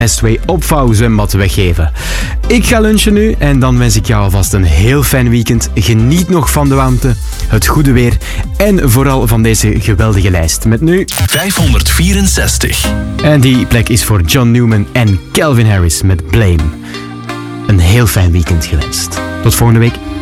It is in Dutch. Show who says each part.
Speaker 1: S2 opvouwzwembad weggeven. Ik ga lunchen nu en dan wens ik jou alvast een heel fijn weekend. Geniet nog van de warmte, het goede weer en vooral van deze geweldige lijst. Met nu
Speaker 2: 564.
Speaker 1: En die plek is voor John Newman en Calvin Harris met Blame. Een heel fijn weekend gewenst. Tot volgende week.